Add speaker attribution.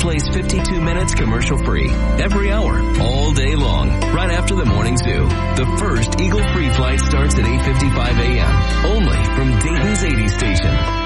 Speaker 1: plays 52 minutes commercial free every hour, all day long, right after the morning zoo. The first Eagle free flight starts at 8:55 a.m. only from Dayton's 80 station.